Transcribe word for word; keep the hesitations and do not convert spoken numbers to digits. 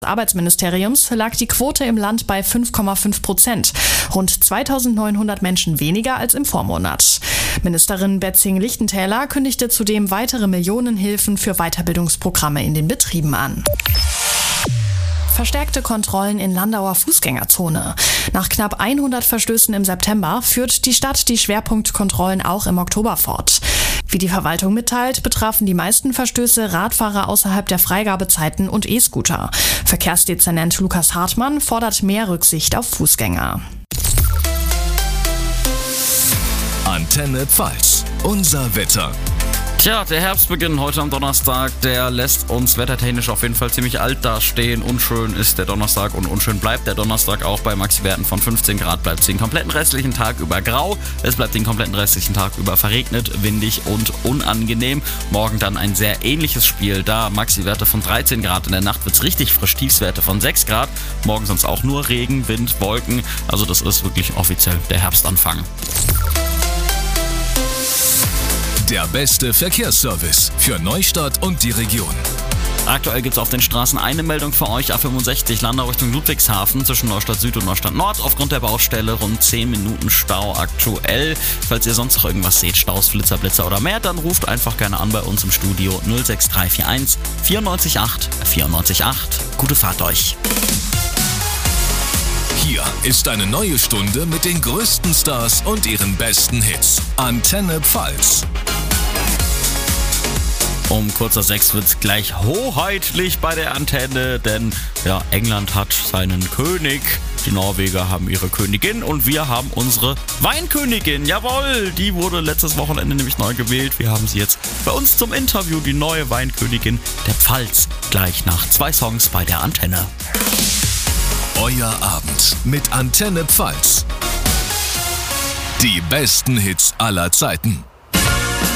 Arbeitsministeriums lag die Quote im Land bei fünf Komma fünf Prozent, rund zweitausendneunhundert Menschen weniger als im Vormonat. Ministerin Betzing-Lichtentäler kündigte zudem weitere Millionenhilfen für Weiterbildungsprogramme in den Betrieben an. Verstärkte Kontrollen in Landauer Fußgängerzone. Nach knapp hundert Verstößen im September führt die Stadt die Schwerpunktkontrollen auch im Oktober fort. Wie die Verwaltung mitteilt, betrafen die meisten Verstöße Radfahrer außerhalb der Freigabezeiten und E-Scooter. Verkehrsdezernent Lukas Hartmann fordert mehr Rücksicht auf Fußgänger. Antenne Pfalz, unser Wetter. Tja, der Herbstbeginn heute am Donnerstag, der lässt uns wettertechnisch auf jeden Fall ziemlich alt dastehen. Unschön ist der Donnerstag und unschön bleibt der Donnerstag auch bei Maxi-Werten von fünfzehn Grad. Bleibt es den kompletten restlichen Tag über grau. Es bleibt den kompletten restlichen Tag über verregnet, windig und unangenehm. Morgen dann ein sehr ähnliches Spiel. Da Maxi-Werte von dreizehn Grad. In der Nacht wird es richtig frisch. Tiefswerte von sechs Grad. Morgen sonst auch nur Regen, Wind, Wolken. Also das ist wirklich offiziell der Herbstanfang. Der beste Verkehrsservice für Neustadt und die Region. Aktuell gibt es auf den Straßen eine Meldung für euch, A fünfundsechzig Landau Richtung Ludwigshafen zwischen Neustadt Süd und Neustadt Nord. Aufgrund der Baustelle rund zehn Minuten Stau aktuell. Falls ihr sonst noch irgendwas seht, Staus, Flitzer, Blitzer oder mehr, dann ruft einfach gerne an bei uns im Studio null sechs drei vier eins vier neun acht vier neun acht. Gute Fahrt euch! Hier ist eine neue Stunde mit den größten Stars und ihren besten Hits. Antenne Pfalz. Um kurz nach sechs wird es gleich hoheitlich bei der Antenne, denn ja, England hat seinen König, die Norweger haben ihre Königin und wir haben unsere Weinkönigin. Jawohl, die wurde letztes Wochenende nämlich neu gewählt. Wir haben sie jetzt bei uns zum Interview, die neue Weinkönigin der Pfalz, gleich nach zwei Songs bei der Antenne. Euer Abend mit Antenne Pfalz. Die besten Hits aller Zeiten.